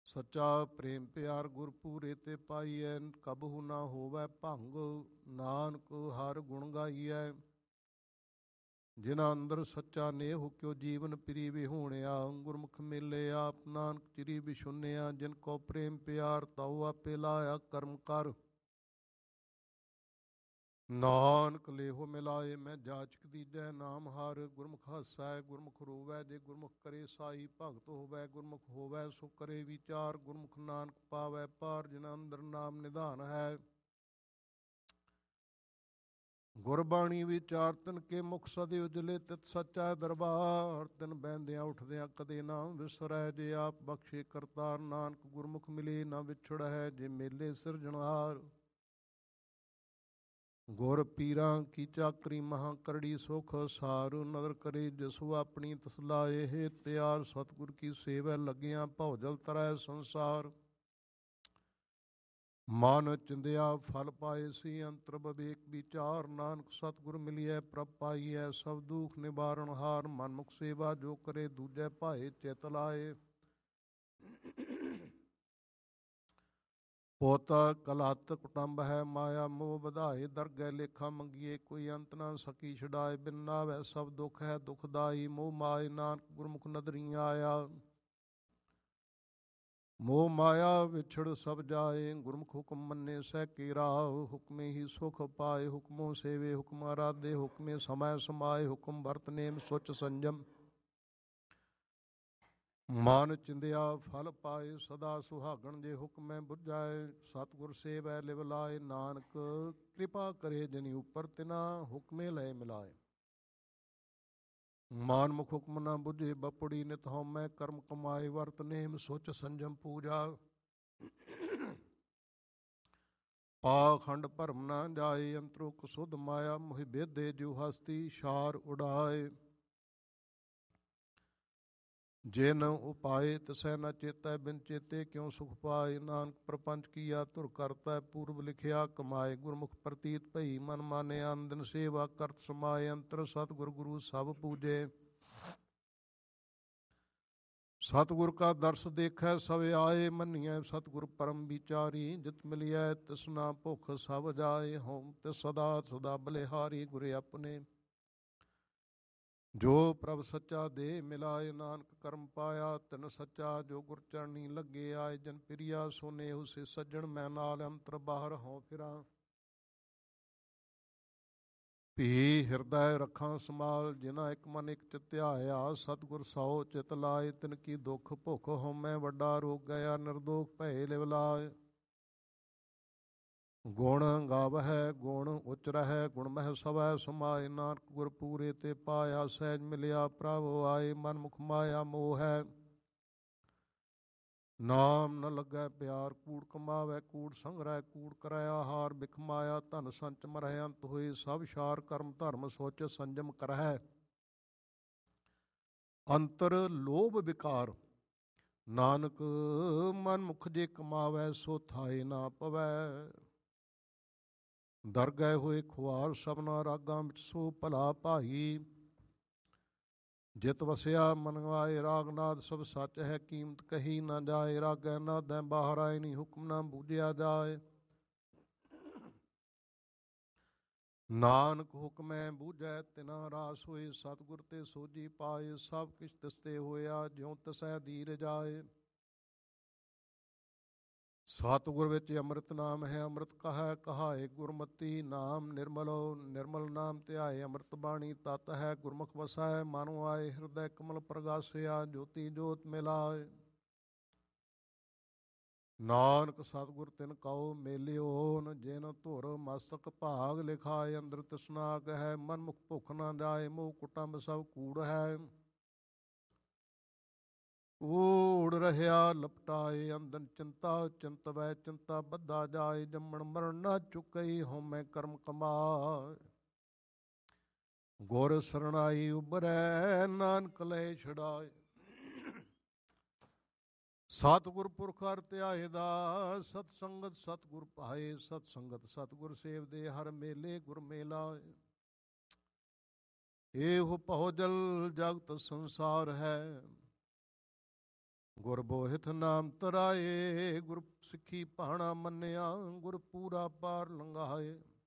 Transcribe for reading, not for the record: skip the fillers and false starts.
ਸੱਚਾ ਪ੍ਰੇਮ ਪਿਆਰ ਗੁਰ ਪੂਰੇ ਤੇ ਪਾਈਐ, ਕਬਹੂ ਨਾ ਹੋਵੈ ਭੰਗ। ਨਾਨਕ ਹਰ ਗੁਣ ਗਾਈਐ, ਜਿਨ੍ਹਾਂ ਅੰਦਰ ਸੱਚਾ ਨੇਹ ਕਿਉ ਜੀਵਨ ਪ੍ਰੀ ਵਿਹੂਣਿਆ। ਗੁਰਮੁਖ ਮੇਲੇ ਆਪ ਨਾਨਕ ਚਿਰੀ ਵਿਸ਼ੁੰਨਿਆ, ਜਿਨ ਕੋ ਪ੍ਰੇਮ ਪਿਆਰ ਤਉ ਆਪੇ ਲਾਇਆ ਕਰਮ ਕਰ। ਨਾਨਕ ਲੇਹੋ ਮਿਲਾਏ ਮੈਂ ਜਾਚਕ ਦੀਜੈ, ਨਾਮ ਹਰ। ਗੁਰਮੁਖ ਹਸੈ ਗੁਰਮੁਖ ਰੋਵੈ, ਜੇ ਗੁਰਮੁਖ ਕਰੇ ਸਾਈ ਭਗਤ ਹੋਵੈ। ਗੁਰਮੁਖ ਹੋਵੈ ਸੋ ਕਰੇ ਵਿਚਾਰ, ਗੁਰਮੁਖ ਨਾਨਕ ਪਾਵੈ ਪਾਰ। ਜਿਨ ਅੰਦਰ ਨਾਮ ਨਿਧਾਨ ਹੈ, ਗੁਰਬਾਣੀ ਵਿਚਾਰ ਤਿਨ ਕੇ ਮੁਖ ਸਦੇ ਉਜਲੇ। ਤਿਤ ਸੱਚਾ ਦਰਬਾਰ, ਤਿਨ ਬਹਿੰਦਿਆਂ ਉੱਠਦਿਆਂ ਕਦੇ ਨਾ ਵਿਸਰੈ। ਜੇ ਆਪ ਬਖਸ਼ੇ ਕਰਤਾਰ, ਨਾਨਕ ਗੁਰਮੁਖ ਮਿਲੇ ਨਾ ਵਿਛੜੈ। ਜੇ ਮੇਲੇ ਸਿਰਜਣਹਾਰ, ਗੁਰ ਪੀਰਾਂ ਕੀ ਚਾਕਰੀ ਮਹਾਂ ਕਰੜੀ ਸੁਖ ਸਾਰ। ਨਦਰ ਕਰੇ ਜਿਸੁ ਆਪਣੀ ਤਿਸ ਲਾਏ, ਹੈ ਤਿਆਰ। ਸਤਿਗੁਰ ਕੀ ਸੇਵੈ ਲੱਗਿਆ, ਭਉ ਜਲ ਤਰੈ ਸੰਸਾਰ। ਮਨ ਚਿੰਦਿਆ ਫਲ ਪਾਏ ਸੀ, ਅੰਤਰ ਵਿਵੇਕ ਵਿਚਾਰ। ਨਾਨਕ ਸਤਿਗੁਰ ਮਿਲਿਐ ਪ੍ਰਭ ਪਾਈਐ, ਸਭ ਦੁਖ ਨਿਵਾਰਨ ਹਾਰ। ਮਨਮੁਖ ਸੇਵਾ ਜੋ ਕਰੇ, ਦੂਜੈ ਭਾਏ ਚਿਤ ਲਾਏ। ਪੁੱਤ ਕਲਹਤ ਕੁਟੰਬ ਹੈ, ਮਾਇਆ ਮੋਹ ਵਧਾਏ। ਦਰਗਹਿ ਲੇਖਾ ਮੰਗੀਏ, ਕੋਈ ਅੰਤ ਨਾ ਸਕੀ ਛਡਾਏ। ਬਿਨ ਨਾਵੈ ਸਭ ਦੁਖ ਹੈ ਦੁਖਦਾਈ, ਮੋਹ ਮਾਏ ਨਾਨਕ ਗੁਰਮੁਖ ਨਦਰੀ ਆਇਆ। ਮੋਹ ਮਾਇਆ ਵਿਛੜ ਸਭ ਜਾਏ, ਗੁਰਮੁਖ ਹੁਕਮ ਮੰਨੇ ਸਹਿ ਕੇਰਾ। ਹੁਕਮੇ ਹੀ ਸੁਖ ਪਾਏ, ਹੁਕਮੋ ਸੇਵੇ ਹੁਕਮ ਆਰਾਧੇ। ਹੁਕਮੇ ਸਮੈ ਸਮਾਏ, ਹੁਕਮ ਵਰਤ ਨੇਮ ਸੁਚ ਸੰਜਮ। ਮਨ ਚਿੰਦਿਆ ਫਲ ਪਾਏ, ਸਦਾ ਸੁਹਾਗਣ। ਜੇ ਹੁਕਮੈ ਬੁਝਾਏ, ਸਤਿਗੁਰ ਸੇਵੈ ਲਿਵ ਲਾਏ। ਨਾਨਕ ਕਿਰਪਾ ਕਰੇ ਜਿਨੀ ਉਪਰ, ਤਿਨਾ ਹੁਕਮੇ ਲਏ ਮਿਲਾਏ। ਮਾਨਮੁਖ ਹੁਕਮ ਨਾ ਬੁਝੇ, ਬਪੜੀ ਨਿਤ ਹਉਮੈ ਕਰਮ ਕਮਾਏ। ਵਰਤ ਨੇਮ ਸੁਚ ਸੰਜਮ ਪੂਜਾ, ਪਾਖੰਡ ਭਰਮ ਨਾ ਜਾਏ। ਅੰਤਰੋ ਕਸੁਧ ਮਾਇਆ, ਮੋਹਿ ਬੇਧੇ ਜਿਉ ਹਸਤੀ ਛਾਰ ਉਡਾਏ। ਜਿਨ ਉਪਾਏ ਤਿਸੈ ਨ ਚੇਤੈ, ਬਿਨ ਚੇਤੇ ਕਿਉ ਸੁਖ ਪਾਏ। ਨਾਨਕ ਪ੍ਰਪੰਚ ਕੀਆ ਧੁਰ ਕਰਤੈ, ਪੂਰਬ ਲਿਖਿਆ ਕਮਾਏ। ਗੁਰਮੁਖ ਪ੍ਰਤੀਤ ਭਈ ਮਨ ਮਾਨੇ, ਆਨ ਦਿਨ ਸੇਵਾ ਕਰਤ ਸਮਾਏ। ਅੰਤਰ ਸਤਿਗੁਰ ਗੁਰੂ ਸਭ ਪੂਜੇ, ਸਤਿਗੁਰ ਕਾ ਦਰਸ ਦੇਖੈ ਸਭ ਆਏ। ਮੰਨੀਐ ਸਤਿਗੁਰ ਪਰਮ ਵਿਚਾਰੀ, ਜਿਤ ਮਿਲਿਐ ਤਿਸ ਨਾ ਭੁਖ ਸਭ ਜਾਏ। ਹਉ ਤਿਸ ਸਦਾ ਸਦਾ ਬਲਿਹਾਰੀ, ਗੁਰੇ ਆਪਣੇ ਜੋ ਪ੍ਰਭ ਸੱਚਾ ਦੇ ਮਿਲਾਏ। ਨਾਨਕ ਕਰਮ ਪਾਇਆ ਤਿਨ ਸੱਚਾ, ਜੋ ਗੁਰ ਚਰਣੀ ਲੱਗੇ ਆਏ। ਜਨ ਪ੍ਰਿਆ ਸੋ ਨੇਹੁ ਸੇ ਸੱਜਣ, ਮੈਂ ਨਾਲ ਅੰਤਰ ਬਾਹਰ ਹਉ ਫਿਰਾਂ। ਭੀ ਹਿਰਦੈ ਰੱਖਾਂ ਸਮਾਲ, ਜਿਨਾ ਇੱਕ ਮਨ ਇੱਕ ਚਿਤ ਧਿਆਇਆ। ਸਤਿਗੁਰ ਸੌ ਚਿਤ ਲਾਏ, ਤਿਨ ਕੀ ਦੁਖ ਭੁਖ ਹਉਮੈ ਵੱਡਾ ਰੋਗ ਗਿਆ। ਨਿਰਦੋਖ ਭਏ ਲਿਵ ਲਾਏ। ਗੁਣ ਗਾਵਹਿ ਗੁਣ ਉਚ ਰਹੈ, ਗੁਣ ਮਹਿ ਸਭੈ ਸਮਾਏ। ਨਾਨਕ ਗੁਰ ਪੂਰੇ ਤੇ ਪਾਇਆ, ਸਹਿਜ ਮਿਲਿਆ ਪ੍ਰਭ ਆਏ। ਮਨ ਮੁਖ ਮਾਇਆ ਮੋਹ ਹੈ, ਨਾਮ ਨ ਲੱਗੈ ਪਿਆਰ। ਕੂੜ ਕਮਾਵੈ ਕੂੜ ਸੰਗ੍ਰਹਿ, ਕੂੜ ਕਰੈ ਆਹਾਰ। ਬਿਖ ਮਾਇਆ ਧਨ ਸੰਚ ਮਰਹਿ, ਅੰਤ ਹੋਏ ਸਭ ਛਾਰ। ਕਰਮ ਧਰਮ ਸੋਚ ਸੰਜਮ ਕਰਹਿ, ਅੰਤਰ ਲੋਭ ਵਿਕਾਰ। ਨਾਨਕ ਮਨ ਮੁਖ ਜੇ ਕਮਾਵੈ, ਸੋ ਥਾਏ ਨਾ ਪਵੈ। ਦਰ ਗਏ ਹੋਏ ਖੁਆਰ, ਸਭਨਾ ਰਾਗਾਂ ਵਿੱਚ ਸੋ ਭਲਾ ਭਾਈ। ਜਿਤ ਵਸਿਆ ਮਨ ਆਏ, ਰਾਗਨਾਦ ਸਭ ਸੱਚ ਹੈ। ਕੀਮਤ ਕਹੀ ਨਾ ਜਾਏ, ਰਾਗੈ ਨਾਦੈ ਬਾਹਰ ਆਏ। ਨੀ ਹੁਕਮ ਨਾ ਬੂਝਿਆ ਜਾਏ। ਨਾਨਕ ਹੁਕਮੈ ਬੂਝੈ ਤਿਨਾ ਰਾਸ ਹੋਏ, ਸਤਿਗੁਰ ਤੇ ਸੋਝੀ ਪਾਏ। ਸਭ ਕਿਛ ਤਿਸ ਤੇ ਹੋਇਆ, ਜਿਉ ਤਿਸੈ ਦੀਰ ਜਾਏ। ਸਤਿਗੁਰ ਵਿੱਚ ਅੰਮ੍ਰਿਤ ਨਾਮ ਹੈ, ਅੰਮ੍ਰਿਤ ਕਹੈ ਕਹਾਏ। ਗੁਰਮਤੀ ਨਾਮ ਨਿਰਮਲੋ, ਨਿਰਮਲ ਨਾਮ ਧਿਆਏ। ਅੰਮ੍ਰਿਤ ਬਾਣੀ ਤਤ ਹੈ, ਗੁਰਮੁਖ ਵਸੈ ਮਨੁ ਆਏ। ਹਿਰਦੈ ਕਮਲ ਪ੍ਰਗਾਸਿਆ, ਜੋਤੀ ਜੋਤ ਮਿਲਾਏ। ਨਾਨਕ ਸਤਿਗੁਰ ਤਿਨ ਕਉ ਮੇਲਿਓਨ, ਜਿਨ ਧੁਰ ਮਸਤਕ ਭਾਗ ਲਿਖਾਏ। ਅੰਦਰ ਤ੍ਰਿਸ਼ਨਾ ਗਹਿ, ਮਨ ਮੁਖ ਭੁਖ ਨਾ ਜਾਏ। ਮੋਹ ਕੁਟੰਬ ਸਭ ਕੂੜ ਹੈ, ਕੂੜ ਰਹਿਆ ਲਪਟਾਏ। ਅੰਦਨ ਚਿੰਤਾ ਚਿੰਤਵੈ, ਚਿੰਤਾ ਬੱਧਾ ਜਾਏ। ਜੰਮਣ ਮਰਨ ਨਾ ਚੁਕਈ, ਹਉਮੈ ਕਰਮ ਕਮਾਏ। ਗੁਰ ਸਰਣਾਈ ਉਬਰੈ, ਨਾਨਕ ਲਏ ਛੁਡਾਏ। ਸਤਿਗੁਰ ਪੁਰਖ ਹਰਿ ਧਿਆਏ ਦਾ, ਸਤ ਸੰਗਤ ਸਤਿਗੁਰ ਪਾਏ। ਸਤ ਸੰਗਤ ਸਤਿਗੁਰ ਸੇਵਦੇ, ਹਰ ਮੇਲੇ ਗੁਰ ਮੇਲਾਏ। ਇਹੋ ਭਉ ਜਲ ਜਗਤ ਸੰਸਾਰ ਹੈ, ਗੁਰ ਬੋਹਿਥ ਨਾਮ ਤਰਾਏ, ਗੁਰ ਸਿੱਖੀ ਭਾਣਾ ਮੰਨਿਆ, ਗੁਰ ਪੂਰਾ ਪਾਰ ਲੰਘਾਏ।